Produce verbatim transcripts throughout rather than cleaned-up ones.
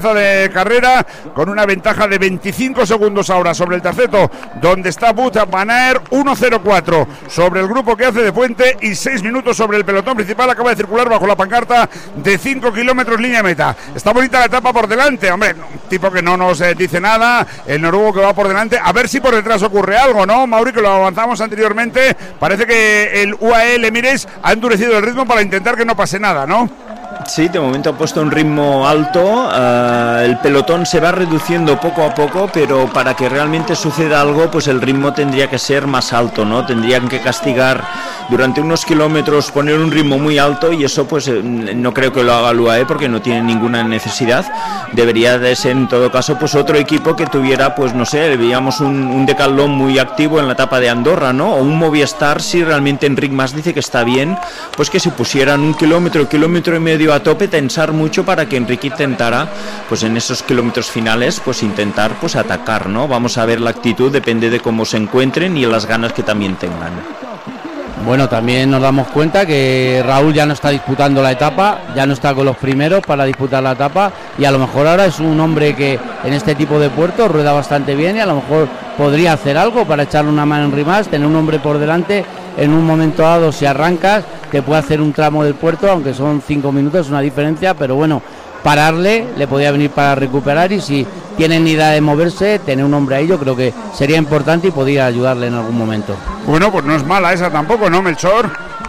de carrera con una ventaja de veinticinco segundos ahora sobre el terceto, donde está Wout van Aert, uno cero cuatro sobre el grupo que hace de puente y seis minutos sobre el pelotón principal. Acaba de circular bajo la pancarta de cinco kilómetros línea meta. Está bonita la etapa por delante, hombre, un tipo que no nos eh, dice nada, el noruego que va por delante, a ver si por detrás ocurre algo, ¿no, Mauri? Que lo avanzamos anteriormente, parece que el U A E Emirates ha endurecido el ritmo para intentar que no pase nada, ¿no? Sí, de momento ha puesto un ritmo alto, uh, el pelotón se va reduciendo poco a poco, pero para que realmente suceda algo, pues el ritmo tendría que ser más alto, ¿no? Tendrían que castigar durante unos kilómetros, poner un ritmo muy alto, y eso pues no creo que lo haga el U A E porque no tiene ninguna necesidad. Debería de ser en todo caso pues otro equipo que tuviera, pues no sé, veíamos un, un Decathlon muy activo en la etapa de Andorra, ¿no? O un Movistar, si realmente Enric Mas dice que está bien, pues que se pusieran un kilómetro, kilómetro y medio a tope, tensar mucho para que Enrique intentara, pues en esos kilómetros finales, pues intentar pues atacar, ¿no? Vamos a ver la actitud, depende de cómo se encuentren y las ganas que también tengan. Bueno, también nos damos cuenta que Raúl ya no está disputando la etapa, ya no está con los primeros para disputar la etapa, y a lo mejor ahora es un hombre que en este tipo de puertos rueda bastante bien, y a lo mejor podría hacer algo para echarle una mano en Enric Mas, tener un hombre por delante. En un momento dado, si arrancas, te puede hacer un tramo del puerto, aunque son cinco minutos, es una diferencia, pero bueno, pararle, le podía venir para recuperar, y si tienen idea de moverse, tener un hombre ahí, yo creo que sería importante y podría ayudarle en algún momento. Bueno, pues no es mala esa tampoco, ¿no, Melchor?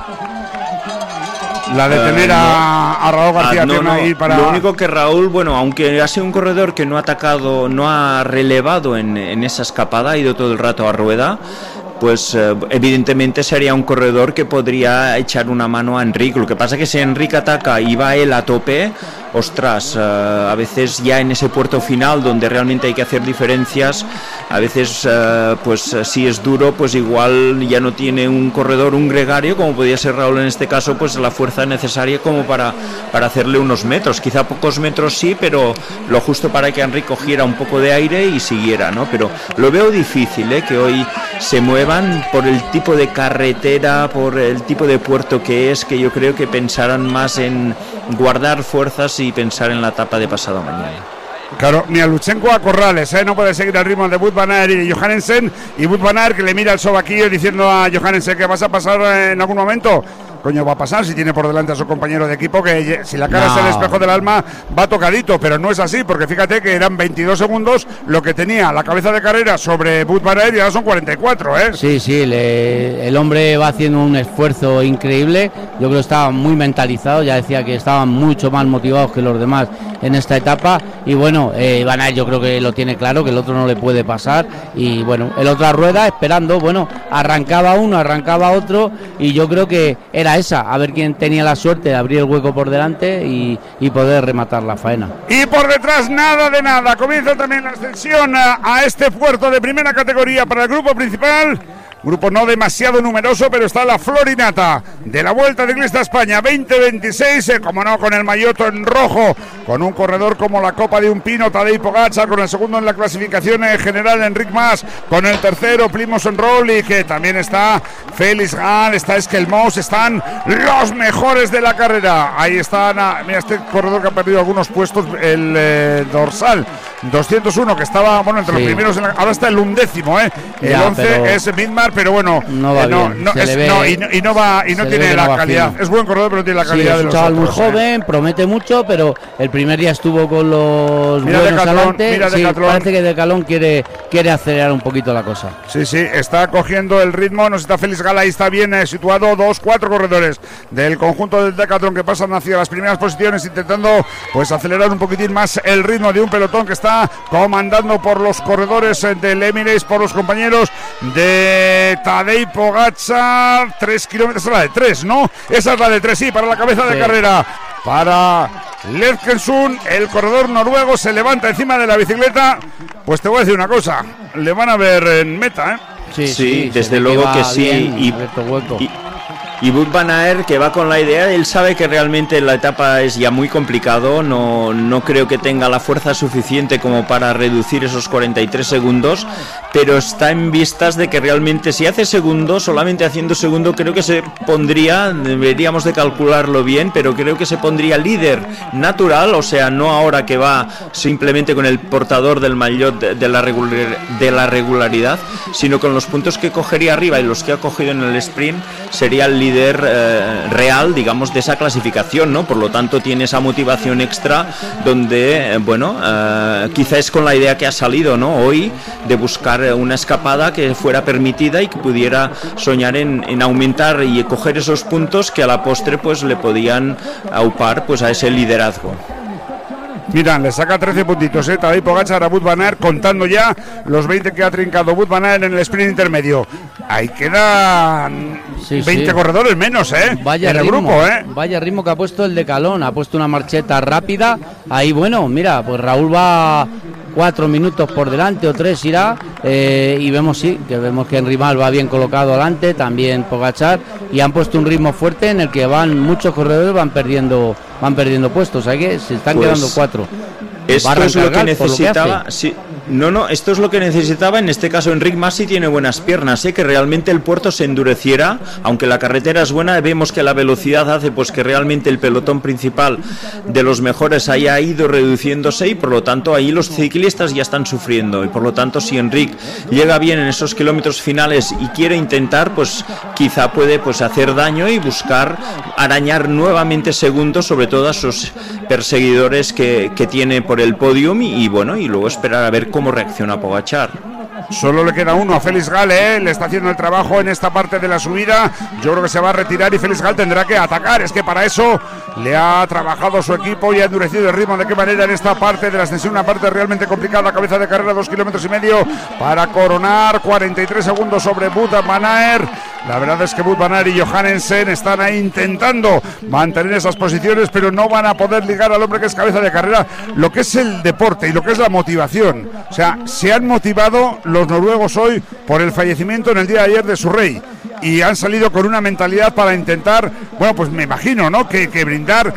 La de tener uh, no. a, a Raúl García ah, no, no. ahí para... Lo único que Raúl, bueno, aunque ha sido un corredor que no ha atacado, no ha relevado en, en esa escapada, ha ido todo el rato a rueda, pues eh, evidentemente sería un corredor que podría echar una mano a Enric. Lo que pasa es que si Enric ataca y va él a tope, ostras, eh, a veces ya en ese puerto final donde realmente hay que hacer diferencias, a veces eh, pues si es duro, pues igual ya no tiene un corredor, un gregario, como podía ser Raúl en este caso, pues la fuerza necesaria como para, para hacerle unos metros, quizá pocos metros sí, pero lo justo para que Enric cogiera un poco de aire y siguiera, ¿no? Pero lo veo difícil, ¿eh? Que hoy se mueva por el tipo de carretera, por el tipo de puerto que es, que yo creo que pensarán más en guardar fuerzas y pensar en la etapa de pasado mañana. Claro, ni a Luchenko a Corrales, ¿eh? No puede seguir el ritmo de Wout van Aert y Johannesen, y Wout van Aert que le mira el sobaquillo diciendo a Johannesen que vas a pasar en algún momento. Coño, va a pasar si tiene por delante a su compañero de equipo, que si la cara no. es el espejo del alma, va tocadito, pero no es así, porque fíjate que eran veintidós segundos lo que tenía la cabeza de carrera sobre Wout van Aert, y ahora son cuarenta y cuatro, ¿eh? Sí, sí, le, el hombre va haciendo un esfuerzo increíble. Yo creo que estaba muy mentalizado, ya decía que estaban mucho más motivados que los demás en esta etapa, y bueno, eh, Van Aert yo creo que lo tiene claro, que el otro no le puede pasar, y bueno, el otra rueda esperando, bueno, arrancaba uno, arrancaba otro, y yo creo que era esa, a ver quién tenía la suerte de abrir el hueco por delante y, y poder rematar la faena. Y por detrás nada de nada, comienza también la ascensión a, a este puerto de primera categoría para el grupo principal. Grupo no demasiado numeroso, pero está la Florinata de la Vuelta Ciclista España veinte veintiséis, eh, como no, con el maillot en rojo, con un corredor como la copa de un pino, Tadej Pogačar, con el segundo en la clasificación eh, general, Enric Mas, con el tercero, Primož Roglič, que también está Félix Gall, está Esquelmós, están los mejores de la carrera. Ahí están, ah, mira, este corredor que ha perdido algunos puestos, el eh, dorsal doscientos uno, que estaba, bueno, entre sí. los primeros, en la, ahora está el undécimo, eh. el ya, once pero... es Midmar, pero bueno, no va eh, no, bien. no, es, ve, no, y, no, y no va y no tiene la calidad. Fino. Es buen corredor, pero no tiene la calidad sí, de los otros. Es un chaval muy ¿eh? joven, promete mucho, pero el primer día estuvo con los mira buenos Decathlon, adelante. Mira sí, parece que Decathlon quiere quiere acelerar un poquito la cosa. Sí, sí, está cogiendo el ritmo. Nos está Félix Gall, ahí está bien eh, situado. Dos, cuatro corredores del conjunto del Decathlon que pasan hacia las primeras posiciones, intentando pues acelerar un poquitín más el ritmo de un pelotón que está comandando por los corredores eh, del Emirates, por los compañeros de Tadej Pogačar. Tres kilómetros, es la de tres, ¿no? Esa es la de tres, sí, para la cabeza de sí. carrera. Para Lerkensun, el corredor noruego se levanta encima de la bicicleta. Pues te voy a decir una cosa, le van a ver en meta, ¿eh? Sí, sí, sí desde luego que, que sí. Y, y, y Wout van Aert, que va con la idea, él sabe que realmente la etapa es ya muy complicado, no, no creo que tenga la fuerza suficiente como para reducir esos cuarenta y tres segundos, pero está en vistas de que realmente si hace segundo, solamente haciendo segundo, creo que se pondría, deberíamos de calcularlo bien, pero creo que se pondría líder natural, o sea, no ahora que va simplemente con el portador del maillot de, de, la, regular, de la regularidad, sino con los puntos que cogería arriba y los que ha cogido en el sprint, sería el líder eh, real, digamos, de esa clasificación, ¿no? Por lo tanto, tiene esa motivación extra donde, eh, bueno, eh, quizá es con la idea que ha salido, ¿no? Hoy, de buscar una escapada que fuera permitida y que pudiera soñar en, en aumentar y coger esos puntos que a la postre pues le podían aupar pues a ese liderazgo. Mira, le saca trece puntitos, ¿eh? Tadej Pogačar a Wout van Aert, contando ya los veinte que ha trincado Wout van Aert en el sprint intermedio. Ahí quedan sí, veinte sí. corredores menos, ¿eh? Vaya en ritmo, el grupo, ¿eh? Vaya ritmo que ha puesto el Decalón, ha puesto una marcheta rápida. Ahí, bueno, mira, pues Raúl va cuatro minutos por delante o tres irá, eh, y vemos sí, que vemos que Henry Mal va bien colocado adelante, también Pogačar, y han puesto un ritmo fuerte en el que van muchos corredores van perdiendo van perdiendo puestos, o sea que se están pues quedando cuatro. Esto es lo que necesitaba, lo que sí, no, no, esto es lo que necesitaba, en este caso Enric Mas sí tiene buenas piernas, ¿eh? Que realmente el puerto se endureciera, aunque la carretera es buena, vemos que la velocidad hace pues que realmente el pelotón principal de los mejores haya ido reduciéndose y por lo tanto ahí los ciclistas ya están sufriendo y por lo tanto si Enric llega bien en esos kilómetros finales y quiere intentar, pues quizá puede pues hacer daño y buscar arañar nuevamente segundos, sobre todo a sus perseguidores que, que tiene por el podium y, y bueno, y luego esperar a ver cómo reacciona Pogačar. Solo le queda uno a Félix Gall, ¿eh? Le está haciendo el trabajo en esta parte de la subida. Yo creo que se va a retirar y Félix Gall tendrá que atacar. Es que para eso le ha trabajado su equipo y ha endurecido el ritmo. ¿De qué manera en esta parte de la ascensión? Una parte realmente complicada. Cabeza de carrera, dos kilómetros y medio para coronar. cuarenta y tres segundos sobre Wout van Aert. La verdad es que Wout van Aert y Johannesen están ahí intentando mantener esas posiciones, pero no van a poder ligar al hombre que es cabeza de carrera lo que es el deporte y lo que es la motivación. O sea, se han motivado los noruegos hoy por el fallecimiento en el día de ayer de su rey y han salido con una mentalidad para intentar, bueno, pues me imagino, ¿no? Que, que brindar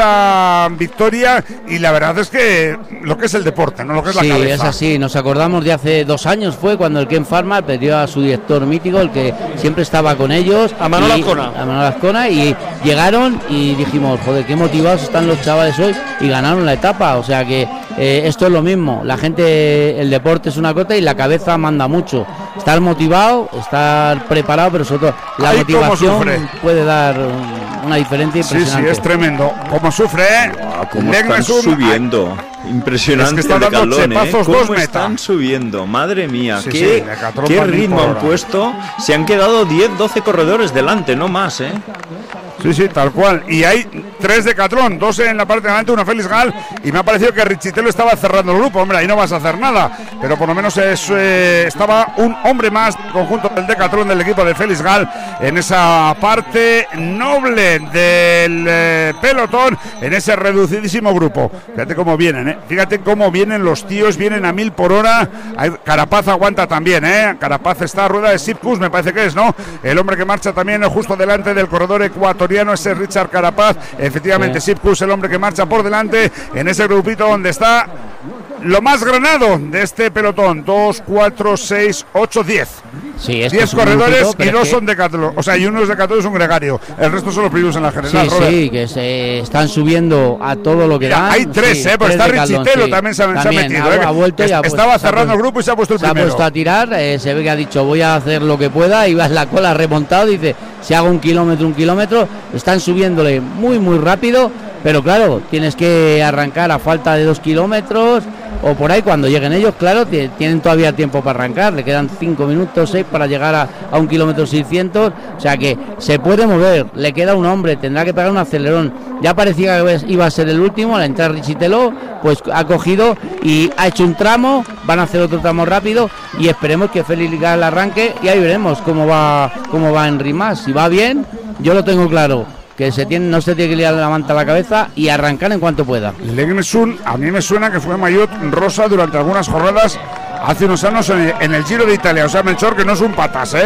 esa victoria y la verdad es que lo que es el deporte, ¿no? Lo que es sí, la cabeza. Sí, es así. Nos acordamos de hace dos años fue cuando el Ken Farmer perdió a su director mítico, el que siempre estaba con ellos. A Manol Azcona. A Manol Azcona y llegaron y dijimos, joder, qué motivados están los chavales hoy y ganaron la etapa. O sea que eh, esto es lo mismo. La gente, el deporte es una cosa y la cabeza manda mucho. Estar motivado, estar preparado, pero sobre todo la Ay, motivación puede dar una diferencia impresionante. Sí, sí, es tremendo. Como sufre, ¿eh? Wow, cómo están subiendo. Impresionante. Es que está dando Decathlon, ¿eh? dos ¿Cómo meta. Están subiendo? Madre mía, sí, qué, sí, qué ritmo han puesto. Se han quedado diez, doce corredores delante, no más, ¿eh? Sí, sí, tal cual. Y hay tres Decathlon, dos en la parte de delante, uno Félix Gall. Y me ha parecido que Richitelo estaba cerrando el grupo. Hombre, ahí no vas a hacer nada. Pero por lo menos es, eh, estaba un hombre más, conjunto del Decathlon del equipo de Félix Gall, en esa parte noble del eh, pelotón, en ese reducidísimo grupo. Fíjate cómo vienen, ¿eh? Fíjate cómo vienen los tíos, vienen a mil por hora. Hay, Carapaz aguanta también, ¿eh? Carapaz está a rueda de Sipkus, me parece que es, ¿no? El hombre que marcha también justo delante del corredor ecuatoriano. Ese es Richard Carapaz, efectivamente sí. Sipkus, el hombre que marcha por delante en ese grupito donde está lo más granado de este pelotón. Dos, cuatro, seis, ocho, diez. Sí, diez corredores grupito, y dos que... son Decathlon. O sea, y uno es Decathlon, es un gregario. El resto son los primeros en la general. Sí, Robert. Sí, que se están subiendo a todo lo que Mira, dan. hay tres, sí, ¿eh? Porque está Richitelo, sí. también, se, también se ha metido. Ha, ¿eh? ha vuelto y ha Estaba puesto, cerrando ha el grupo y se ha puesto el se primero. Se ha puesto a tirar, eh, se ve que ha dicho voy a hacer lo que pueda y va en la cola remontado. Dice, si hago un kilómetro, un kilómetro. Están subiéndole muy, muy rápido. Pero claro, tienes que arrancar a falta de dos kilómetros o por ahí cuando lleguen ellos, claro, t- tienen todavía tiempo para arrancar, le quedan cinco minutos, seis para llegar a, a un kilómetro seiscientos, o sea que se puede mover, le queda un hombre, tendrá que pegar un acelerón. Ya parecía que iba a ser el último, al entrar Richitelo, pues ha cogido y ha hecho un tramo, van a hacer otro tramo rápido y esperemos que Félix Gall arranque y ahí veremos cómo va, cómo va Henry Mas. Si va bien, yo lo tengo claro. Que se tiene, no se tiene que liar la manta a la cabeza y arrancar en cuanto pueda. Legnesun, a mí me suena que fue maillot rosa durante algunas jornadas hace unos años en el, en el Giro de Italia. O sea, Melchor, que no es un patas, ¿eh?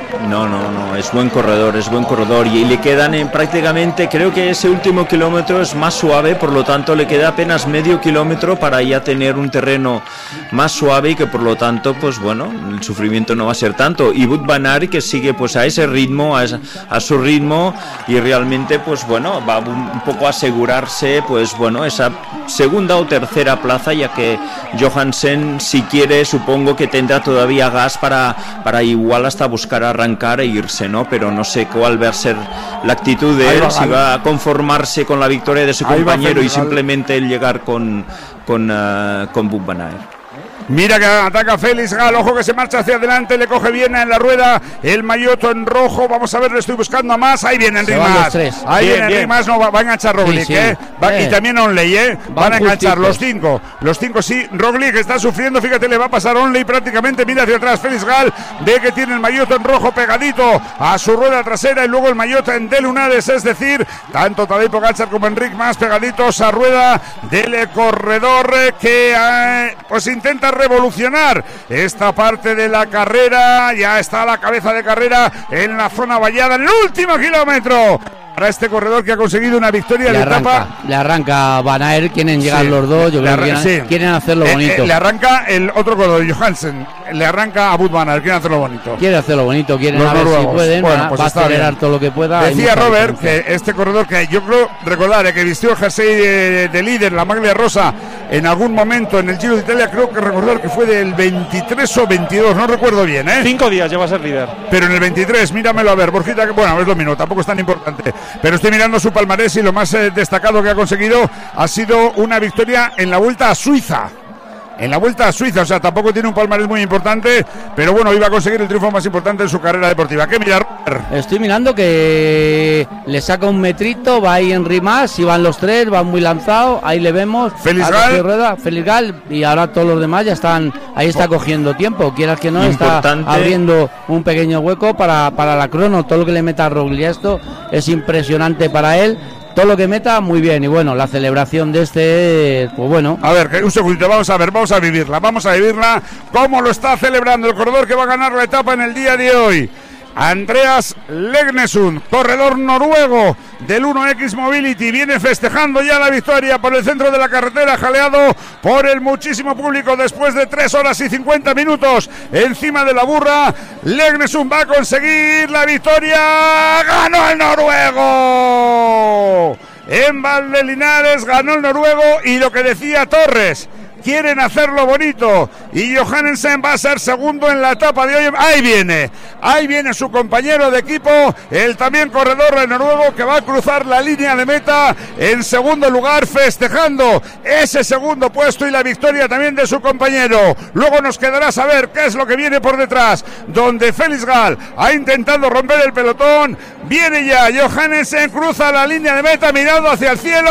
No, no, no, es buen corredor, es buen corredor y le quedan en prácticamente, creo que ese último kilómetro es más suave, por lo tanto le queda apenas medio kilómetro para ya tener un terreno más suave y que por lo tanto, pues bueno, el sufrimiento no va a ser tanto. Y Wout van Aert que sigue pues a ese ritmo, a, esa, a su ritmo y realmente pues bueno, va un poco a asegurarse pues bueno, esa segunda o tercera plaza, ya que Johansen si quiere supongo que tendrá todavía gas para, para igual hasta buscar arrancar e irse, ¿no? Pero no sé cuál va a ser la actitud de él, va, si va a conformarse con la victoria de su compañero y simplemente el llegar con con, uh, con Wout van Aert. Mira que ataca Félix Gal, ojo que se marcha hacia adelante, le coge bien en la rueda el maillot en rojo, vamos a ver, le estoy buscando a más, ahí viene Enric Mas, ahí bien, viene Enric Mas, no, va, va a enganchar Roglic, sí, sí. ¿eh? Va, eh. y también Onley, ¿eh? van, van a enganchar los cinco, los cinco sí, Roglic está sufriendo, fíjate, le va a pasar Onley prácticamente, mira hacia atrás Félix Gal, ve que tiene el maillot en rojo pegadito a su rueda trasera y luego el maillot en de lunares, es decir, tanto Tadej Pogačar como Enric Mas pegaditos a rueda del corredor que eh, pues intenta revolucionar esta parte de la carrera, ya está a la cabeza de carrera en la zona vallada en el último kilómetro para este corredor que ha conseguido una victoria de etapa. Le arranca Van Aert, quieren llegar sí, los dos, yo creo que quieren, sí. quieren hacerlo bonito. Eh, eh, le arranca el otro corredor, Johansen, le arranca a Wout van Aert, quieren hacerlo bonito. Quiere hacerlo bonito, quieren los a ver nuevos. si pueden, bueno, pues va a acelerar bien. todo lo que pueda. Decía Robert que este corredor, que yo creo recordar eh, que vistió el jersey de, de líder, la maglia rosa, en algún momento en el Giro de Italia, creo que recordar que fue del veintitrés o veintidós, no recuerdo bien, ¿eh? Cinco días lleva a ser líder. Pero en el veintitrés, míramelo a ver, Borjita, que bueno, es lo mismo, tampoco es tan importante. Pero estoy mirando su palmarés y lo más eh, destacado que ha conseguido ha sido una victoria en la Vuelta a Suiza. En la Vuelta a Suiza, o sea, tampoco tiene un palmarés muy importante, pero bueno, iba a conseguir el triunfo más importante en su carrera deportiva. ¿Qué mirar? Estoy mirando que le saca un metrito, va ahí Enric Mas, y van los tres, van muy lanzados, ahí le vemos. Félix Gal. Félix Gal, y ahora todos los demás ya están, ahí está cogiendo tiempo, quieras que no, importante. Está abriendo un pequeño hueco para, para la crono, todo lo que le meta a Roglic, esto es impresionante para él. Todo lo que meta, muy bien. Y bueno, la celebración de este, pues bueno. A ver, un segundito, vamos a ver, vamos a vivirla. Vamos a vivirla. ¿Cómo lo está celebrando el corredor que va a ganar la etapa en el día de hoy? Andreas Legnesund, corredor noruego del uno equis Mobility, viene festejando ya la victoria por el centro de la carretera, jaleado por el muchísimo público después de tres horas y cincuenta minutos encima de la burra. Legnesund va a conseguir la victoria, ganó el noruego en Valdelinares, ganó el noruego, y lo que decía Torres, quieren hacerlo bonito, y Johansen va a ser segundo en la etapa de hoy. Ahí viene, ahí viene su compañero de equipo, el también corredor de noruego, que va a cruzar la línea de meta en segundo lugar, festejando ese segundo puesto y la victoria también de su compañero. Luego nos quedará saber qué es lo que viene por detrás, donde Félix Gal ha intentado romper el pelotón. Viene ya Johansen, cruza la línea de meta mirando hacia el cielo,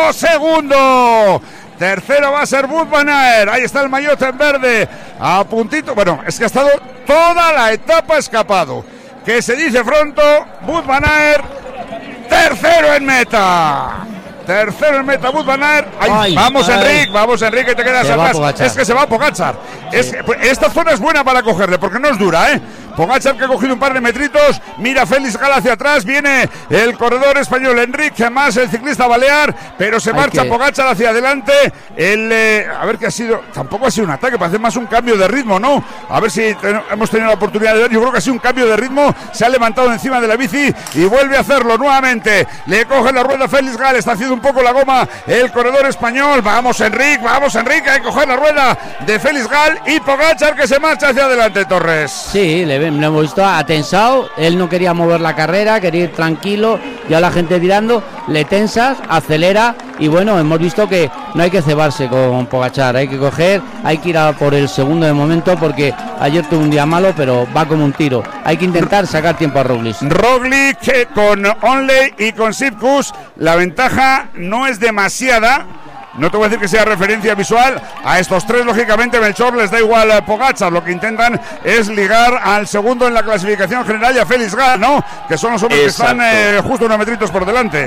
segundo. Tercero va a ser Wout van Aert. Ahí está el maillot en verde, a puntito. Bueno, es que ha estado toda la etapa escapado. Que se dice pronto, Wout van Aert, tercero en meta. Tercero en meta, Wout van Aert. Ay, ay, vamos, ay. Enric, vamos, Enric, que te quedas atrás. Es que se va a Pogačar. Sí. Es que, pues, esta zona es buena para cogerle, porque no es dura, ¿eh? Pogačar, que ha cogido un par de metritos. Mira Félix Gal hacia atrás. Viene el corredor español Enric Mas, el ciclista balear, pero se Hay marcha que... Pogačar hacia adelante. El, eh, a ver qué ha sido. Tampoco ha sido un ataque, parece más un cambio de ritmo, ¿no? A ver si ten... hemos tenido la oportunidad de ver. Yo creo que ha sido un cambio de ritmo. Se ha levantado encima de la bici y vuelve a hacerlo nuevamente. Le coge la rueda Félix Gal. Está haciendo un poco la goma el corredor español. Vamos, Enric, vamos, Enric. Hay que coger la rueda de Félix Gal y Pogačar, que se marcha hacia adelante, Torres. Sí, le lo hemos visto atensado, él no quería mover la carrera, quería ir tranquilo, ya la gente tirando, le tensas, acelera, y bueno, hemos visto que no hay que cebarse con Pogačar, hay que coger, hay que ir a por el segundo de momento, porque ayer tuvo un día malo, pero va como un tiro, hay que intentar sacar tiempo a Roglic. Roglic con Onley y con Sipkus, la ventaja no es demasiada. No te voy a decir que sea referencia visual a estos tres, lógicamente Melchor les da igual a Pogačar, lo que intentan es ligar al segundo en la clasificación general y a Félix Gal, ¿no? Que son los hombres Exacto. que están eh, justo unos metritos por delante.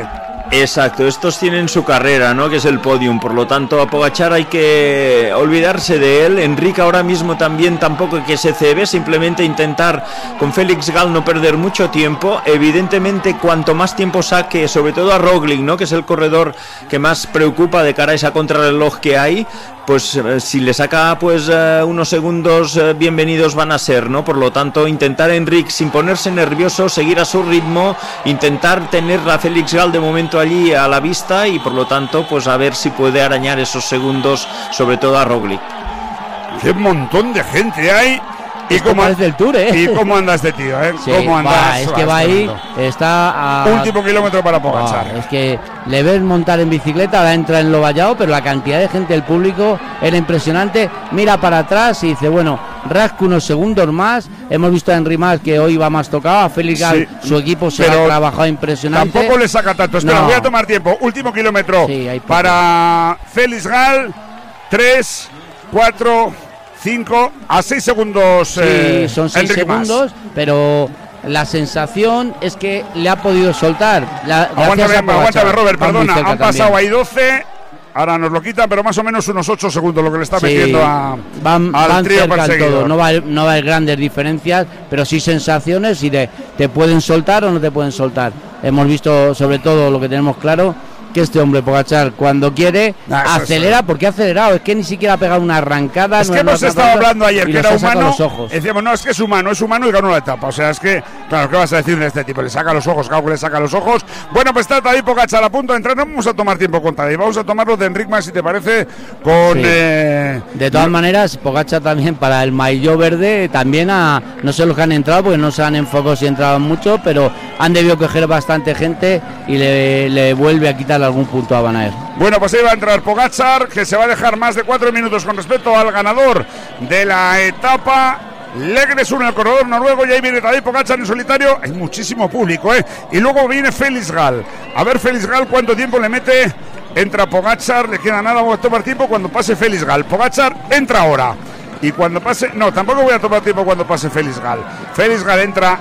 Exacto, estos tienen su carrera, ¿no? Que es el podium, por lo tanto a Pogačar hay que olvidarse de él. Enric ahora mismo también tampoco que se cebe, simplemente intentar con Félix Gall no perder mucho tiempo. Evidentemente cuanto más tiempo saque, sobre todo a Roglic, ¿no? Que es el corredor que más preocupa de cara a esa contrarreloj que hay, pues eh, si le saca pues eh, unos segundos eh, bienvenidos van a ser, ¿no? Por lo tanto, intentar Enric sin ponerse nervioso, seguir a su ritmo, intentar tener a Félix Gall de momento allí a la vista y por lo tanto, pues a ver si puede arañar esos segundos, sobre todo a Roglic. ¡Qué montón de gente hay! ¿Y cómo, del Tour, ¿eh? ¿Y cómo anda este tío? ¿eh? Sí, ¿Cómo anda? va, es que va ahí, está a... Último kilómetro para Pogačar. Oh, es que le ves montar en bicicleta, ahora entra en lo vallado, pero la cantidad de gente del público era impresionante. Mira para atrás y dice, bueno, rasca unos segundos más. Hemos visto a Enric Mas que hoy va más tocado, a Félix Gall, sí, su equipo se ha trabajado impresionante. Tampoco le saca tanto. Espera, no. Voy a tomar tiempo. Último kilómetro sí, para Félix Gall. tres, cuatro, cinco, a seis segundos. Sí, eh, son seis segundos, Mas. Pero la sensación es que le ha podido soltar. La, aguántame, aguántame, Robert, perdona. Han pasado ahí doce. Ahora nos lo quitan, pero más o menos unos ocho segundos lo que le está sí, metiendo a, van, al van trío perseguidor. No va, no va a haber grandes diferencias, pero sí sensaciones y de, te pueden soltar o no te pueden soltar. Hemos visto sobre todo lo que tenemos claro, que este hombre Pogačar cuando quiere nah, acelera, porque ha acelerado, es que ni siquiera ha pegado una arrancada. Es no que hemos estado hablando ayer que era humano, decíamos, no, es que es humano, es humano y ganó la etapa, o sea, es que, claro, ¿qué vas a decir de este tipo? Le saca los ojos, claro que le saca los ojos. Bueno, pues está Tadej Pogačar a punto de entrar, no vamos a tomar tiempo con Tadej, vamos a tomarlo de Enric Mas, si te parece, con... Sí. Eh, de todas maneras, Pogačar también para el maillot verde, también a, no sé los que han entrado, porque no se han enfocado si entraban mucho, pero han debido coger bastante gente y le, le vuelve a quitar algún punto a Van Aert. Bueno, pues ahí va a entrar Pogačar, que se va a dejar más de cuatro minutos con respecto al ganador de la etapa. Legres uno, el corredor noruego, y ahí viene Tadej Pogačar en solitario. Hay muchísimo público, ¿eh? Y luego viene Félix Gall. A ver, Félix Gall, ¿cuánto tiempo le mete? Entra Pogačar, le queda nada, voy a tomar tiempo cuando pase Félix Gall. Pogačar entra ahora. Y cuando pase... No, tampoco voy a tomar tiempo cuando pase Félix Gall. Félix Gall entra...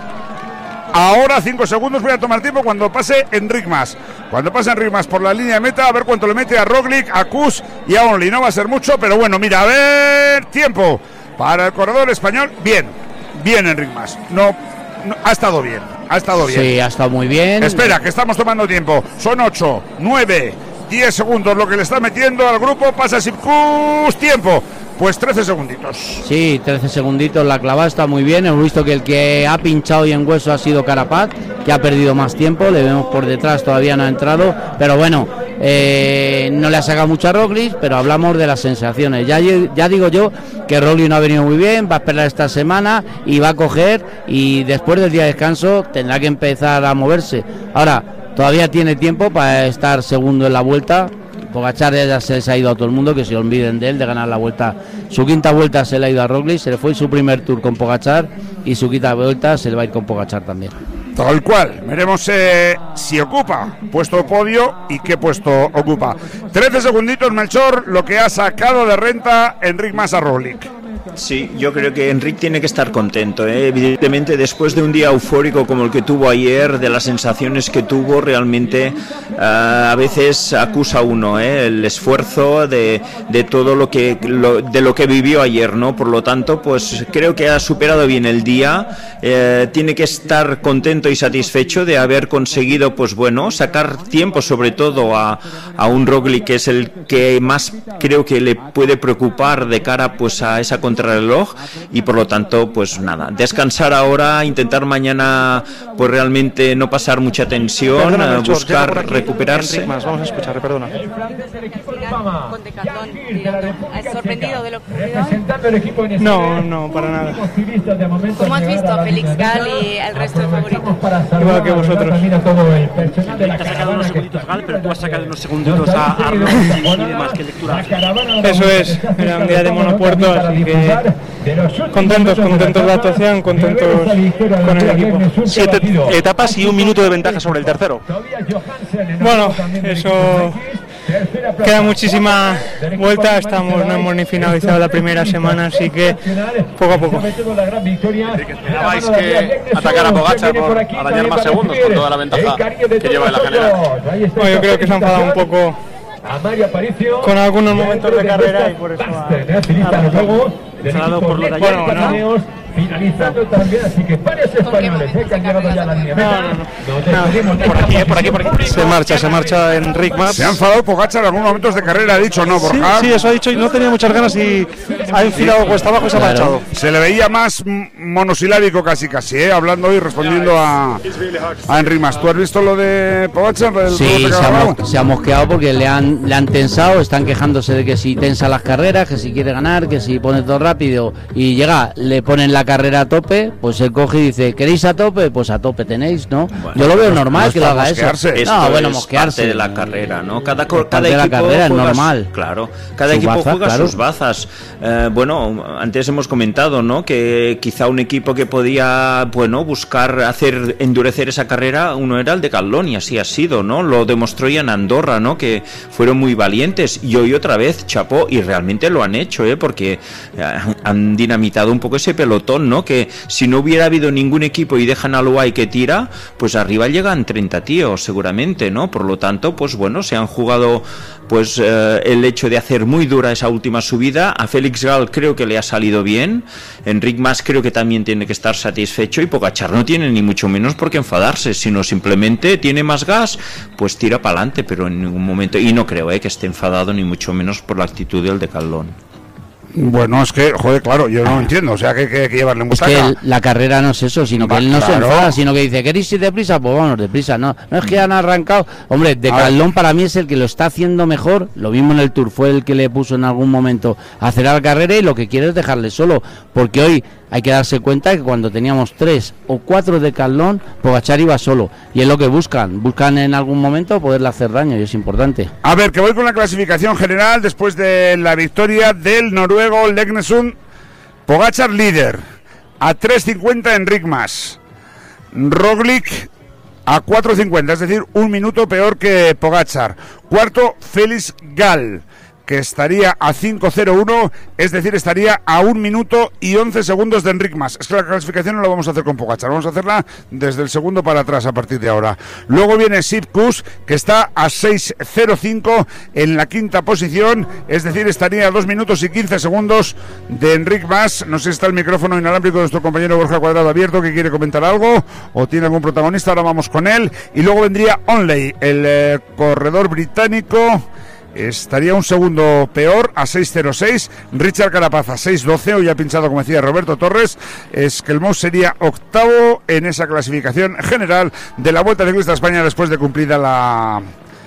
Ahora cinco segundos, voy a tomar tiempo cuando pase Enric Mas. Cuando pase Enric Mas por la línea de meta, a ver cuánto le mete a Roglic, a Kuss y a Only. No va a ser mucho, pero bueno, mira, a ver, tiempo para el corredor español. Bien, bien Enric Mas. No, no, ha estado bien, ha estado bien. Sí, ha estado muy bien. Espera, que estamos tomando tiempo. Son ocho, nueve, diez segundos lo que le está metiendo al grupo. Pasa sin Kuss, tiempo. Pues trece segunditos. Sí, trece segunditos, la clavada está muy bien. Hemos visto que el que ha pinchado y en hueso ha sido Carapaz, que ha perdido más tiempo. Le vemos por detrás, todavía no ha entrado. Pero bueno, eh, no le ha sacado mucho a Roglic, pero hablamos de las sensaciones. Ya, ya digo yo que Roglic no ha venido muy bien, va a esperar esta semana y va a coger. Y después del día de descanso tendrá que empezar a moverse. Ahora, todavía tiene tiempo para estar segundo en la vuelta. Pogačar ya se les ha ido a todo el mundo, que se olviden de él, de ganar la vuelta. Su quinta vuelta se le ha ido a Roglic, se le fue su primer tour con Pogačar y su quinta vuelta se le va a ir con Pogačar también. Tal cual, veremos eh, si ocupa puesto podio y qué puesto ocupa. trece segunditos, Melchor, lo que ha sacado de renta Enric Mas a Roglic. Sí, yo creo que Enric tiene que estar contento, ¿eh? Evidentemente después de un día eufórico como el que tuvo ayer, de las sensaciones que tuvo, realmente uh, a veces acusa uno ¿eh? el esfuerzo de, de todo lo que lo, de lo que vivió ayer, ¿no? Por lo tanto, pues creo que ha superado bien el día, eh, tiene que estar contento y satisfecho de haber conseguido, pues bueno, sacar tiempo sobre todo a, a un Roglic, que es el que más creo que le puede preocupar de cara pues a esa contrarreloj, y por lo tanto pues nada, descansar ahora, intentar mañana pues realmente no pasar mucha tensión, perdona, buscar aquí, recuperarse. Más, vamos a escuchar, perdona. ¿Has sorprendido de lo que No, no, para nada. ¿Cómo has visto a Félix Gall y el resto de favoritos? Igual que vosotros. Te has sacado unos segunditos Gall, pero tú has sacado unos segunditos a Arnold y demás. ¿Qué lectura? Eso es, era un día de monopuerto, así que contentos, contentos de la actuación, contentos con el equipo. Siete etapas y un minuto de ventaja sobre el tercero. Bueno, eso queda muchísima vuelta, estamos, no hemos ni finalizado la primera semana, así que poco a poco. ¿Esperabais que atacara a Pogačar por arañar más segundos con toda la ventaja que lleva en la general? No, yo creo que se ha enfadado un poco con algunos momentos de carrera y por eso ha, enfadado por lo de ayer. Bueno, no. Finalizando también, así que varios españoles eh, que han llegado ya a la línea. No, no, no. no. Por aquí, eh, por aquí, por aquí. Se marcha, se marcha Enric Mas. Se ha enfadado Pogačar en algunos momentos de carrera, ha dicho, ¿no, Borja? Sí, sí, eso ha dicho y no tenía muchas ganas y ha enfilado cuesta abajo y se ha marchado. Se le veía más monosilábico casi casi, ¿eh? Hablando y respondiendo a, a Enric Mas. ¿Tú has visto lo de Pogačar? Sí, se ha, mo- se ha mosqueado porque le han, le han tensado, están quejándose de que si tensa las carreras, que si quiere ganar, que si pone todo rápido y llega, le ponen la carrera a tope, pues él coge y dice, ¿queréis a tope? Pues a tope tenéis, ¿no? Bueno, yo lo veo normal no que lo haga eso. Esto no, bueno, es mosquearse parte de la carrera, ¿no? Cada, cada cada de equipo la carrera juega, es normal. Claro, cada su equipo baza, juega claro. sus bazas. Eh, bueno, antes hemos comentado, ¿no? Que quizá un equipo que podía, bueno, buscar hacer endurecer esa carrera, uno era el de Decathlon y así ha sido, ¿no? Lo demostró ya en Andorra, ¿no? Que fueron muy valientes y hoy otra vez chapó y realmente lo han hecho, ¿eh? Porque han dinamitado un poco ese pelotón, ¿no? Que si no hubiera habido ningún equipo y dejan al Uruguay que tira, pues arriba llegan treinta tíos seguramente, ¿no? Por lo tanto, pues bueno, se han jugado pues eh, el hecho de hacer muy dura esa última subida. A Félix Gall creo que le ha salido bien, Enric Mas creo que también tiene que estar satisfecho y Pogačar no tiene ni mucho menos por qué enfadarse, sino simplemente tiene más gas, pues tira para adelante, pero en ningún momento, y no creo eh, que esté enfadado ni mucho menos por la actitud del Decathlon. Bueno, es que, joder, claro, yo no lo entiendo, o sea, que hay que, que llevarle un Es que el, la carrera no es eso, sino que Va, él no claro. se enfada, sino que dice, ¿queréis ir deprisa? Pues vámonos deprisa, no, no es que han arrancado. Hombre, Decathlon para mí es el que lo está haciendo mejor, lo mismo en el Tour, fue el que le puso en algún momento a hacer la carrera y lo que quiere es dejarle solo, porque hoy hay que darse cuenta que cuando teníamos tres o cuatro Decathlon, Pogačar iba solo, y es lo que buscan, buscan en algún momento poderle hacer daño y es importante. A ver, que voy con la clasificación general después de la victoria del noruego Legnesund. Pogačar líder, a tres cincuenta Enric Mas, Roglic a cuatro cincuenta, es decir, un minuto peor que Pogačar. Cuarto, Félix Gall, que estaría a cinco cero uno, es decir, estaría a un minuto y once segundos de Enric Mas. Es que la clasificación no la vamos a hacer con Pogačar, vamos a hacerla desde el segundo para atrás a partir de ahora. Luego viene Sepp Kuss, que está a seis cero cinco en la quinta posición, es decir, estaría a dos minutos y quince segundos de Enric Mas. No sé si está el micrófono inalámbrico de nuestro compañero Borja Cuadrado abierto, que quiere comentar algo, o tiene algún protagonista, ahora vamos con él. Y luego vendría Onley, el eh, corredor británico, estaría un segundo peor, a seis cero seis. Richard Carapaz a seis doce, hoy ha pinchado, como decía Roberto Torres. Esquelmós sería octavo en esa clasificación general de la Vuelta Ciclista a España después de cumplida la,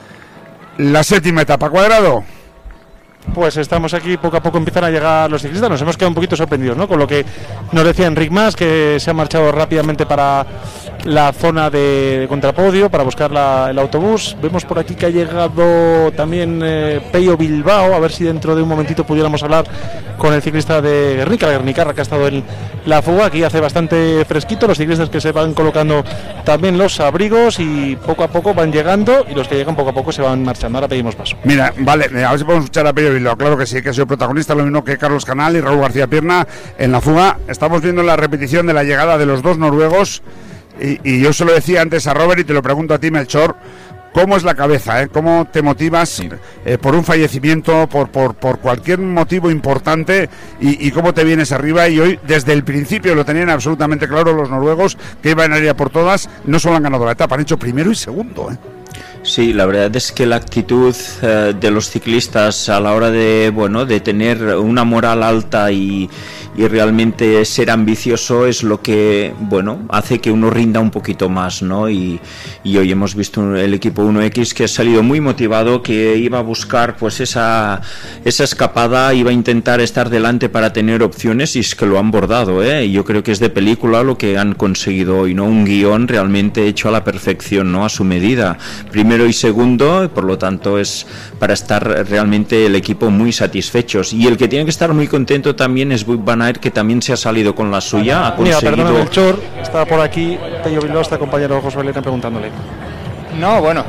la séptima etapa. Cuadrado. Pues estamos aquí, poco a poco empiezan a llegar los ciclistas, nos hemos quedado un poquito sorprendidos, ¿no? Con lo que nos decía Enric Mas, que se ha marchado rápidamente para la zona de contrapodio para buscar la, el autobús. Vemos por aquí que ha llegado también eh, Peyo Bilbao, a ver si dentro de un momentito pudiéramos hablar con el ciclista de Guernica, la Guernicarra, que ha estado en la fuga. Aquí hace bastante fresquito, los ciclistas que se van colocando también los abrigos y poco a poco van llegando, y los que llegan poco a poco se van marchando. Ahora pedimos paso. Mira, vale, a ver si podemos escuchar a Peyo Bilbao. Claro que sí, que ha sido protagonista, lo mismo que Carlos Canal y Raúl García Pierna en la fuga. Estamos viendo la repetición de la llegada de los dos noruegos. Y, y yo se lo decía antes a Robert y te lo pregunto a ti, Melchor, ¿cómo es la cabeza? Eh? ¿Cómo te motivas sí. eh, por un fallecimiento, por, por, por cualquier motivo importante y, y cómo te vienes arriba? Y hoy, desde el principio, lo tenían absolutamente claro los noruegos, que iban a ir a por todas. No solo han ganado la etapa, han hecho primero y segundo, ¿eh? Sí, la verdad es que la actitud eh, de los ciclistas a la hora de, bueno, de tener una moral alta y, y realmente ser ambicioso es lo que, bueno, hace que uno rinda un poquito más, ¿no? Y, y hoy hemos visto el equipo uno equis que ha salido muy motivado, que iba a buscar pues esa, esa escapada, iba a intentar estar delante para tener opciones, y es que lo han bordado, ¿eh? Y yo creo que es de película lo que han conseguido hoy, ¿no? Un guión realmente hecho a la perfección, ¿no? A su medida. Primero y segundo, por lo tanto es para estar realmente el equipo muy satisfechos, y el que tiene que estar muy contento también es Wout van Aert, que también se ha salido con la suya, ha conseguido... Mira, perdona, Melchor, está por aquí Peyo Bilbao, está compañero José Valera preguntándole. No, bueno,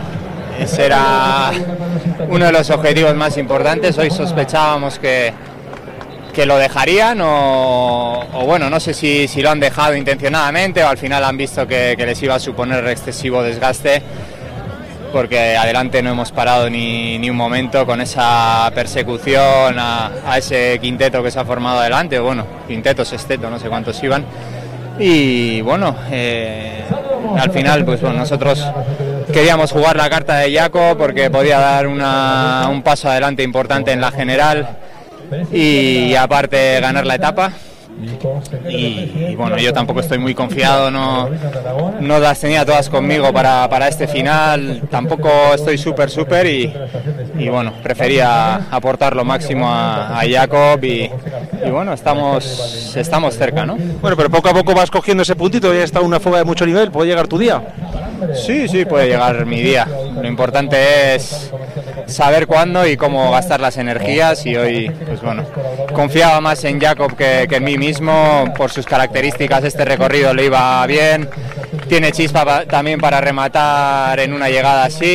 ese era uno de los objetivos más importantes. Hoy sospechábamos que, que lo dejarían o, o bueno, no sé si, si lo han dejado intencionadamente o al final han visto que, que les iba a suponer excesivo desgaste, porque adelante no hemos parado ni, ni un momento con esa persecución a, a ese quinteto que se ha formado adelante, bueno, quinteto, sexteto, no sé cuántos iban, y bueno, eh, al final pues bueno, nosotros queríamos jugar la carta de Jaco porque podía dar una, un paso adelante importante en la general y aparte ganar la etapa. Y, y bueno, yo tampoco estoy muy confiado, no, no las tenía todas conmigo para, para este final, tampoco estoy súper súper y, y bueno, prefería aportar lo máximo a, a Jacob y, y bueno, estamos, estamos cerca, ¿no? Bueno, pero poco a poco vas cogiendo ese puntito, ya está una fuga de mucho nivel, ¿puede llegar tu día? Sí, sí, puede llegar mi día, lo importante es saber cuándo y cómo gastar las energías y hoy, pues bueno, confiaba más en Jacob que, que en mí mismo, por sus características este recorrido le iba bien, tiene chispa pa, también para rematar en una llegada así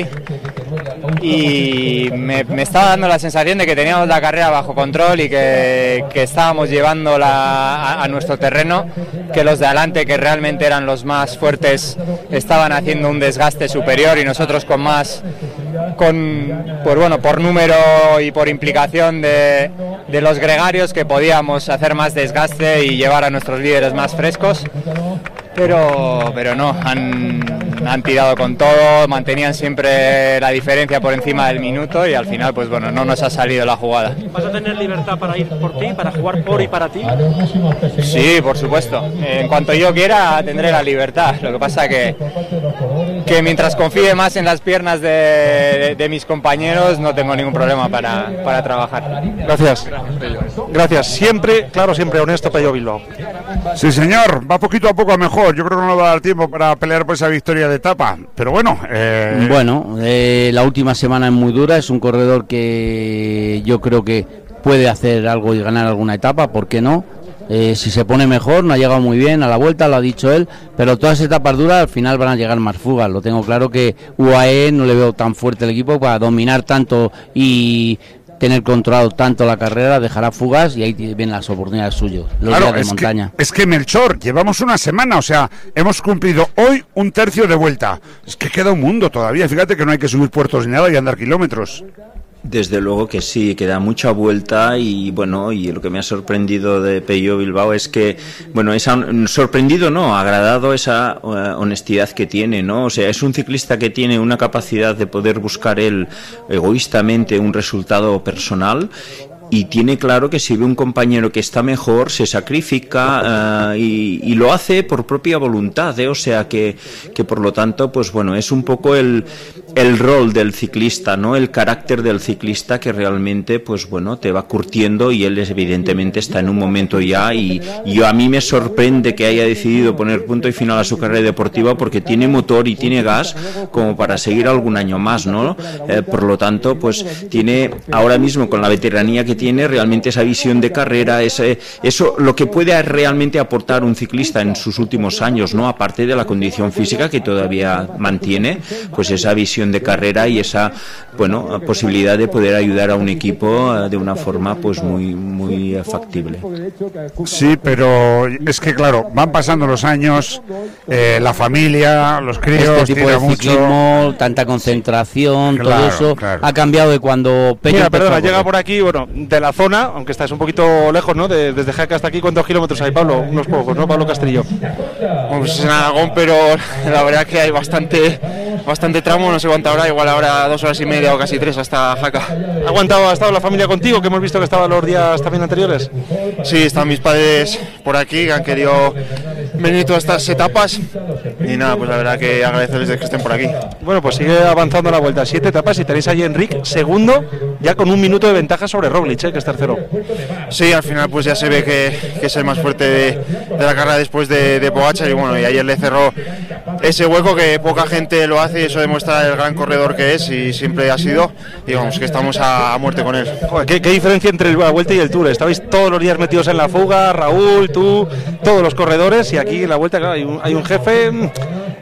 y me, me estaba dando la sensación de que teníamos la carrera bajo control y que, que estábamos llevándola a, a nuestro terreno, que los de adelante, que realmente eran los más fuertes, estaban haciendo un desgaste superior y nosotros con más, con pues bueno, por número y por implicación de, de los gregarios, que podíamos hacer más desgaste y llevar a nuestros líderes más frescos, pero, pero no, han, han tirado con todo, mantenían siempre la diferencia por encima del minuto y al final pues bueno, no nos ha salido la jugada. ¿Vas a tener libertad para ir por ti, para jugar por y para ti? Sí, por supuesto, en cuanto yo quiera tendré la libertad, lo que pasa que, que mientras confíe más en las piernas de, de, de mis compañeros no tengo ningún problema para, para trabajar. Gracias. Gracias, siempre, claro, siempre honesto, Pello Bilbao. Sí, señor, va poquito a poco a mejor. Yo creo que no nos va a dar tiempo para pelear por esa victoria de etapa. Pero bueno. Eh... Bueno, eh, la última semana es muy dura. Es un corredor que yo creo que puede hacer algo y ganar alguna etapa. ¿Por qué no? Eh, si se pone mejor, no ha llegado muy bien a la vuelta, lo ha dicho él. Pero todas las etapas duras al final van a llegar más fugas. Lo tengo claro que U A E no le veo tan fuerte el equipo para dominar tanto y tener controlado tanto la carrera, dejará fugas y ahí vienen las oportunidades suyas, los claro, días de es montaña. Que, es que Melchor, llevamos una semana, o sea, hemos cumplido hoy un tercio de vuelta. Es que queda un mundo todavía, fíjate que no hay que subir puertos ni nada y andar kilómetros. Desde luego que sí, que da mucha vuelta y bueno, y lo que me ha sorprendido de Pello Bilbao es que, bueno, esa, sorprendido no, agradado esa uh, honestidad que tiene, ¿no? O sea, es un ciclista que tiene una capacidad de poder buscar él egoístamente un resultado personal y tiene claro que si ve un compañero que está mejor se sacrifica uh, y, y lo hace por propia voluntad, ¿eh? O sea que, que por lo tanto pues bueno, es un poco el, el rol del ciclista, ¿no? El carácter del ciclista que realmente pues bueno te va curtiendo y él es, evidentemente está en un momento ya y, y yo, a mí me sorprende que haya decidido poner punto y final a su carrera deportiva porque tiene motor y tiene gas como para seguir algún año más, ¿no? Eh, por lo tanto pues tiene ahora mismo con la veteranía que tiene realmente esa visión de carrera, ese, eso lo que puede realmente aportar un ciclista en sus últimos años, ¿no? Aparte de la condición física que todavía mantiene, pues esa visión de carrera y esa, bueno, posibilidad de poder ayudar a un equipo de una forma pues muy muy factible. Sí, pero es que claro, van pasando los años, eh, la familia, los críos, este tipo de ciclismo, mucho, tanta concentración, claro, todo eso claro. Ha cambiado de cuando Pello. Mira, perdona, llega por aquí, bueno, de la zona, aunque estás un poquito lejos, ¿no? De, desde Jaca hasta aquí, ¿cuántos kilómetros hay, Pablo? Unos pocos, ¿no? Pablo Castrillo. Pues es en Aragón, pero la verdad que hay bastante bastante tramo, no sé cuánto habrá, igual ahora dos horas y media o casi tres hasta Jaca. ¿Ha aguantado, ha estado la familia contigo, que hemos visto que estaba los días también anteriores? Sí, están mis padres por aquí, que han querido venir todas estas etapas y nada, pues la verdad que agradecerles de que estén por aquí. Bueno, pues sigue avanzando la vuelta, siete etapas y tenéis allí Enric segundo, ya con un minuto de ventaja sobre Roglic, ¿eh? Que es tercero. Sí, al final pues ya se ve que, que es el más fuerte de, de la carrera después de, de Pogačar y bueno, y ayer le cerró ese hueco que poca gente lo hace y eso demuestra el gran corredor que es y siempre ha sido y vamos, que estamos a, a muerte con él. Joder, ¿qué, ¿Qué diferencia entre la Vuelta y el Tour? Estabais todos los días metidos en la fuga, Raúl, tú, todos los corredores y aquí en la Vuelta claro, hay, un, hay un jefe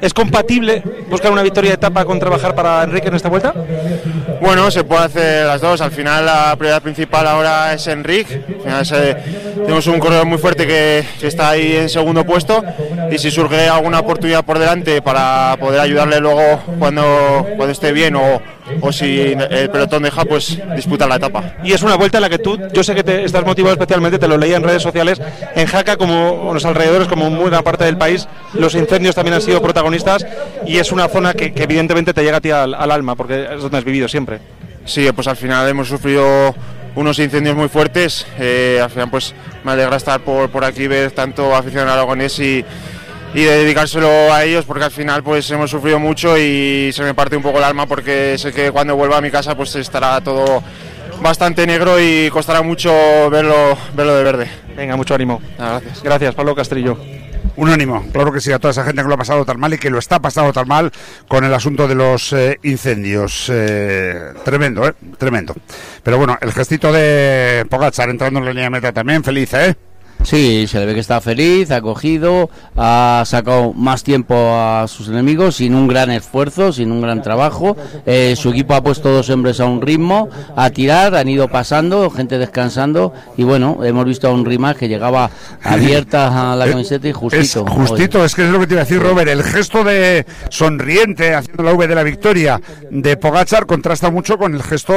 ¿Es compatible buscar una victoria de etapa con trabajar para Enric en esta vuelta? Bueno, se puede hacer las dos. Al final la prioridad principal ahora es Enric. Al final se, tenemos un corredor muy fuerte que, que está ahí en segundo puesto, y si surge alguna oportunidad por delante para poder ayudarle luego cuando, cuando esté bien, o, o si el pelotón deja, pues disputar la etapa. Y es una vuelta en la que tú, yo sé que te estás motivado especialmente, te lo leía en redes sociales, en Jaca como en los alrededores, como en buena parte del país, los incendios también han sido protagonistas, y es una zona que, que evidentemente te llega a ti al, al alma, porque es donde has vivido siempre. Sí, pues al final hemos sufrido unos incendios muy fuertes. Eh, al final pues me alegra estar por, por aquí, ver tanto afición aragonés y, y dedicárselo a ellos, porque al final pues hemos sufrido mucho y se me parte un poco el alma, porque sé que cuando vuelva a mi casa pues estará todo bastante negro y costará mucho verlo, verlo de verde. Venga, mucho ánimo. Ah, gracias. Gracias, Pablo Castrillo. Un ánimo, claro que sí, a toda esa gente que lo ha pasado tan mal y que lo está pasando tan mal con el asunto de los eh, incendios. Eh, tremendo, ¿eh? Tremendo. Pero bueno, el gestito de Pogačar entrando en la línea de meta también, feliz, ¿eh? Sí, se le ve que está feliz, ha cogido, ha sacado más tiempo a sus enemigos sin un gran esfuerzo, sin un gran trabajo. Eh, su equipo ha puesto dos hombres a un ritmo, a tirar, han ido pasando, gente descansando, y bueno, hemos visto a un Rimac que llegaba abierta a la camiseta y justito. Es justito, oye. Es que es lo que te iba a decir, Robert, el gesto de sonriente haciendo la V de la victoria de Pogačar contrasta mucho con el gesto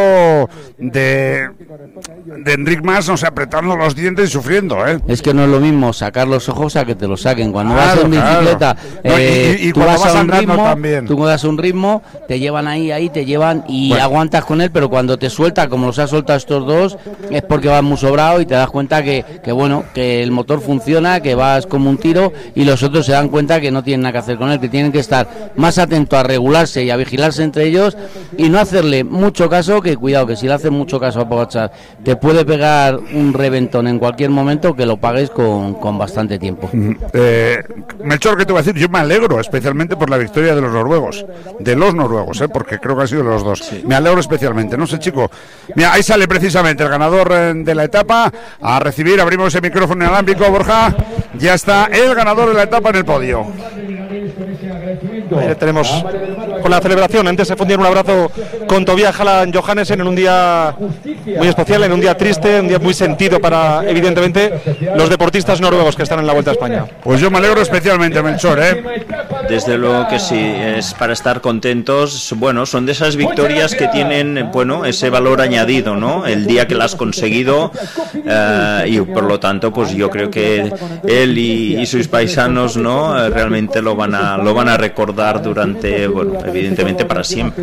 de, de Enric Mas, o sea, apretando los dientes y sufriendo, ¿eh? Es que no es lo mismo sacar los ojos a que te los saquen. Cuando claro, vas en bicicleta, claro. no, eh, y, y tú cuando vas, vas a un ritmo, también. tú das un ritmo, te llevan ahí, ahí te llevan y bueno. aguantas con él, pero cuando te suelta, como los ha soltado estos dos, es porque vas muy sobrado y te das cuenta que, que bueno, que el motor funciona, que vas como un tiro, y los otros se dan cuenta que no tienen nada que hacer con él, que tienen que estar más atentos a regularse y a vigilarse entre ellos y no hacerle mucho caso, que cuidado, que si le hacen mucho caso a Pogačar, te puede pegar un reventón en cualquier momento que lo pagues con, con bastante tiempo. Eh, Melchor, ¿qué te voy a decir? Yo me alegro especialmente por la victoria de los noruegos, de los noruegos, ¿eh? Porque creo que han sido de los dos. Sí. Me alegro especialmente, no sé, chico. Mira, ahí sale precisamente el ganador de la etapa a recibir, abrimos ese micrófono inalámbrico, Borja, ya está el ganador de la etapa en el podio. Ahí tenemos con la celebración. Antes se fundía un abrazo con Tobias Halland Johannesen en un día muy especial, en un día triste, un día muy sentido para, evidentemente, los deportistas noruegos que están en la Vuelta a España. Pues yo me alegro especialmente, Melchor, ¿eh? Desde luego que sí, es para estar contentos. Bueno, son de esas victorias que tienen, bueno, ese valor añadido, ¿no? El día que las has conseguido, eh, y por lo tanto, pues yo creo que él y, y sus paisanos, ¿no? Eh, realmente lo van a lo van a recordar durante, bueno, evidentemente para siempre.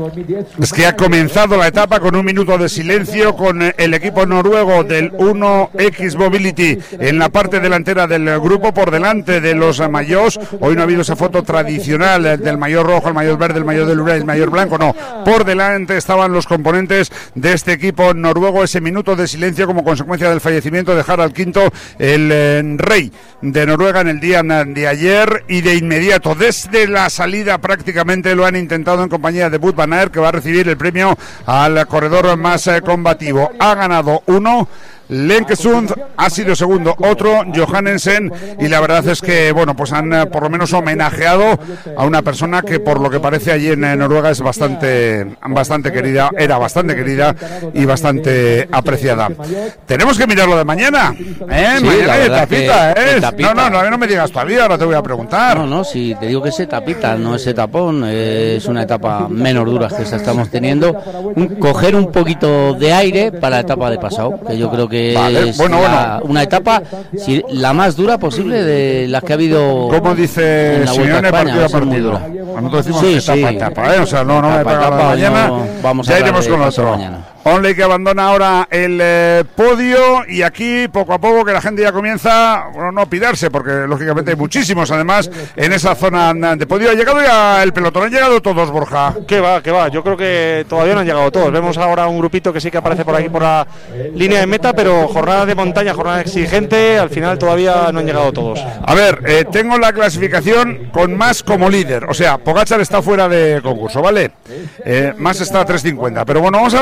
Es que ha comenzado la etapa con un minuto de silencio, con el equipo noruego del uno X Mobility en la parte delantera del grupo, por delante de los maillots. Hoy no ha habido esa foto tradicional del maillot rojo, el maillot verde, el maillot del Uruguay, el maillot blanco, no. Por delante estaban los componentes de este equipo noruego, ese minuto de silencio como consecuencia del fallecimiento de Harald Quinto, el eh, rey de Noruega, en el día de ayer, y de inmediato, desde la salida prácticamente lo han intentado en compañía de Wout van Aert, que va a recibir el premio al corredor más eh, combativo. Ha ganado uno, Lenkesund ha sido segundo, otro Johannesen, y la verdad es que bueno, pues han eh, por lo menos homenajeado a una persona que por lo que parece allí en eh, Noruega es bastante bastante querida, era bastante querida y bastante apreciada. Tenemos que mirar lo de mañana, ¿eh? Sí, mañana hay tapita, ¿eh? tapita. No, no, no, no me digas todavía, ahora te voy a preguntar. No, no, si te digo que es etapita, no es etapón, es una etapa menos dura que esta estamos teniendo, un, coger un poquito de aire para la etapa de pasado, que yo creo que vale, es bueno, la, bueno. una etapa si, la más dura posible de las que ha habido. Como dice en la Simeone, partido a partido. Nosotros decimos sí, que etapa sí. etapa, ¿eh? O sea, no, no me etapa, pega la mañana, no, vamos ya a iremos con otro. Mañana. Onley que abandona ahora el eh, podio, y aquí poco a poco que la gente ya comienza, bueno, no a pirarse, porque lógicamente hay muchísimos además en esa zona de podio. Ha llegado ya el pelotón, han llegado todos, Borja. ¿Qué va, qué va? Yo creo que todavía no han llegado todos. Vemos ahora un grupito que sí que aparece por aquí por la línea de meta, pero jornada de montaña, jornada exigente, al final todavía no han llegado todos. A ver, eh, tengo la clasificación con Mas como líder, o sea, Pogačar está fuera de concurso, ¿vale? Eh, Mas está a tres cincuenta, pero bueno, vamos a ver qué Mas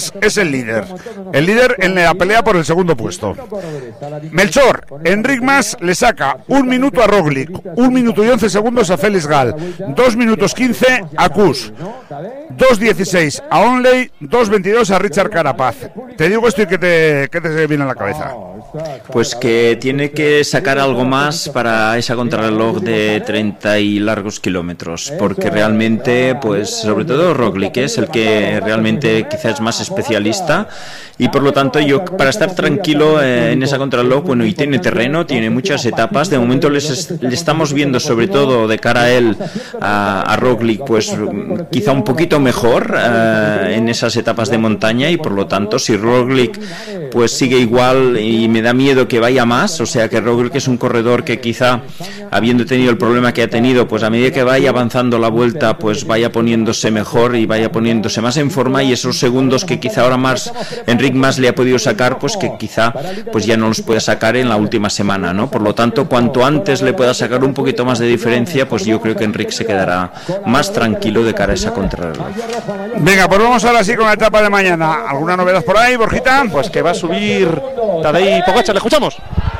Rigmas es el líder. El líder en la pelea por el segundo puesto. Melchor, en Rigmas le saca un minuto a Roglic, un minuto y once segundos a Félix Gal, dos minutos quince a Kuss, dos dieciséis a Onley, dos veintidós a Richard Carapaz. Te digo esto y que te, que te viene a la cabeza. Pues que tiene que sacar algo más para esa contrarreloj de treinta y largos kilómetros, porque realmente, pues sobre todo Roglic es el que realmente quizás es más especialista, y por lo tanto yo, para estar tranquilo eh, en esa contrarreloj, bueno, y tiene terreno, tiene muchas etapas, de momento les, le estamos viendo sobre todo de cara a él, a, a Roglic, pues quizá un poquito mejor eh, en esas etapas de montaña, y por lo tanto si Roglic pues sigue igual, y me da miedo que vaya más, o sea que Roglic es un corredor que quizá, habiendo tenido el problema que ha tenido, pues a medida que vaya avanzando la vuelta, pues vaya poniéndose mejor y vaya poniéndose más en forma, y esos segundos que quizá ahora más Enric Mas le ha podido sacar, pues que quizá pues ya no los pueda sacar en la última semana, ¿no? Por lo tanto, cuanto antes le pueda sacar un poquito más de diferencia, pues yo creo que Enric se quedará más tranquilo de cara a esa contrarreloj. Venga, pues vamos ahora sí con la etapa de mañana. ¿Alguna novedad por ahí, Borjita? Pues que va a subir Tadej Pogačar, le escuchamos.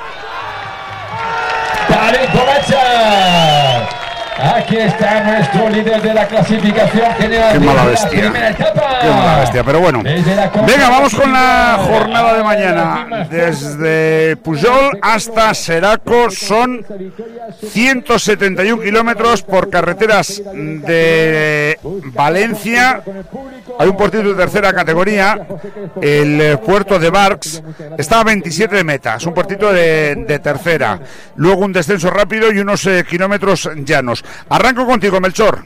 Tadej Pogačar. Aquí está nuestro líder de la clasificación general. Qué mala bestia. Qué mala bestia, pero bueno. Venga, vamos con la jornada de mañana. Desde Pujol hasta Seraco son ciento setenta y un kilómetros por carreteras de Valencia. Hay un puertito de tercera categoría, el puerto de Barx, está a veintisiete de meta, es un puertito de, de tercera. Luego un descenso rápido y unos eh, kilómetros llanos. Arranco contigo, Melchor.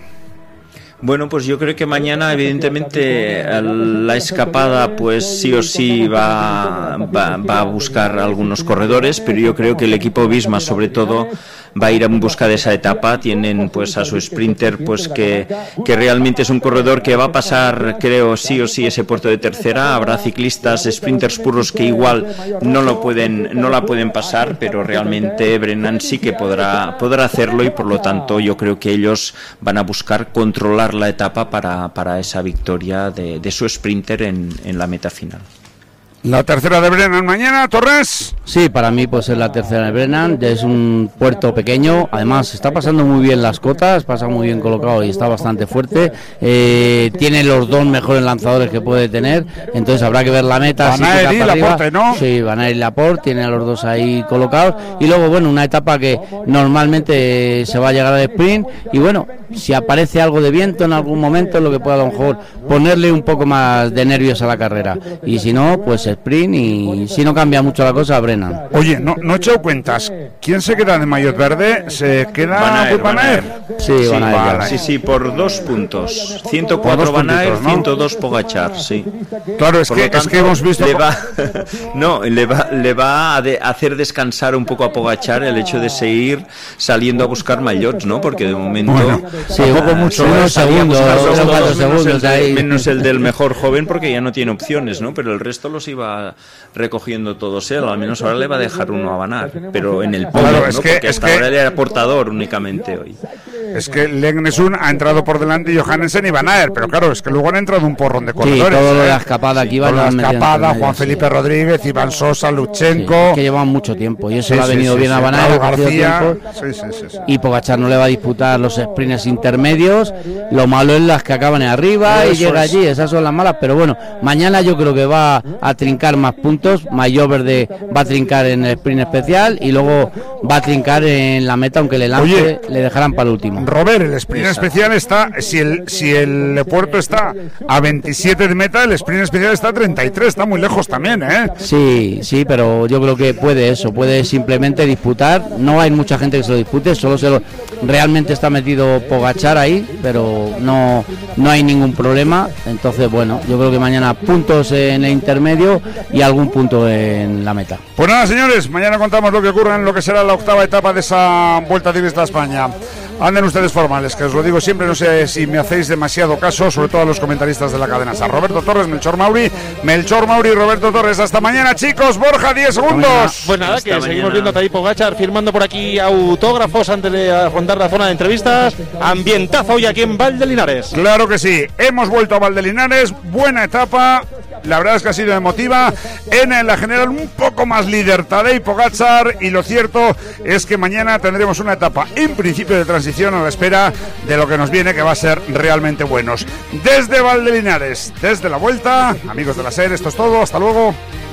Bueno, pues yo creo que mañana evidentemente la escapada pues sí o sí va, va, va a buscar algunos corredores, pero yo creo que el equipo Visma sobre todo va a ir en busca de esa etapa. Tienen pues a su sprinter pues que, que realmente es un corredor que va a pasar, creo, sí o sí ese puerto de tercera. Habrá ciclistas, sprinters puros que igual no lo pueden, no la pueden pasar, pero realmente Brennan sí que podrá, podrá hacerlo, y por lo tanto yo creo que ellos van a buscar controlar la etapa para, para esa victoria de, de su sprinter en, en la meta final. La tercera de Brennan mañana, Torres. Sí, para mí pues es la tercera de Brennan, es un puerto pequeño, además está pasando muy bien las cotas, pasa muy bien colocado y está bastante fuerte, eh, tiene los dos mejores lanzadores que puede tener, entonces habrá que ver la meta. Van a ir y Laporte, ¿no? Sí, Van a ir y Laporte, tiene a los dos ahí colocados, y luego bueno, una etapa que normalmente se va a llegar al sprint, y bueno, si aparece algo de viento en algún momento, es lo que puede a lo mejor ponerle un poco más de nervios a la carrera, y si no, pues sprint, y si no cambia mucho la cosa, Brennan. Oye, no, no he hecho cuentas. ¿Quién se queda de maillot verde? ¿Se queda Van Aert? Van Aert? Sí, sí, Van Aert, vale. sí, sí, por dos puntos. ciento cuatro Van Aert, ¿no? ciento dos Pogačar, sí. Claro, es que, tanto, es que hemos visto... Le va, no, le va, le va a de hacer descansar un poco a Pogačar el hecho de seguir saliendo a buscar maillots, ¿no? Porque de momento... Bueno, sí, poco mucho, unos segundos, todos, cuatro segundos menos, el, ahí. menos el del mejor joven, porque ya no tiene opciones, ¿no? Pero el resto los iba recogiendo todos él, al menos ahora le va a dejar uno a Van Aert, pero en el podio, claro, ¿no? Es que, porque es hasta que, ahora él era portador únicamente hoy. Es que Legnesun ha entrado por delante, Johannesen y Van Aert, pero claro, es que luego han entrado un porrón de corredores. Sí, todo lo de ¿eh? la escapada aquí van a la escapada, Juan Felipe Rodríguez, Iván Sosa, Luchenko. Sí, que llevan mucho tiempo y eso sí, le ha venido sí, bien sí, a Van Aert. García, sí, sí, sí, sí. Y Pogačar no le va a disputar los sprints intermedios. Lo malo es las que acaban arriba eso y llega es. allí, esas son las malas, pero bueno, mañana yo creo que va a trincar más puntos. Maillot Verde va a trincar en el sprint especial y luego va a trincar en la meta, aunque le lance, Oye, le dejarán para el último. Robert, el sprint Exacto. especial está, si el si el puerto está a veintisiete de meta, el sprint especial está a treinta y tres, está muy lejos también, ¿eh? Sí, sí, pero yo creo que puede eso, puede simplemente disputar, no hay mucha gente que se lo dispute, solo se lo realmente está metido Pogačar ahí, pero no, no hay ningún problema, entonces bueno, yo creo que mañana puntos en el intermedio y algún punto en la meta. Pues nada, señores, mañana contamos lo que ocurre en lo que será la octava etapa de esa Vuelta Ciclista a España. Anden ustedes formales, que os lo digo siempre, no sé si me hacéis demasiado caso, sobre todo a los comentaristas de la cadena S A R. Roberto Torres, Melchor Mauri, Melchor Mauri, Roberto Torres. Hasta mañana, chicos. Borja, diez segundos. Pues nada, que Hasta seguimos mañana. viendo a Tadej Pogačar firmando por aquí autógrafos antes de afrontar la zona de entrevistas. Ambientazo hoy aquí en Valdelinares. Claro que sí, hemos vuelto a Valdelinares, buena etapa. la verdad es que ha sido emotiva. En la general un poco más líder Tadej Pogačar, y lo cierto es que mañana tendremos una etapa en principio de transición a la espera de lo que nos viene, que va a ser realmente buenos. Desde Valdelinares, desde la Vuelta, amigos de la SER, esto es todo, hasta luego.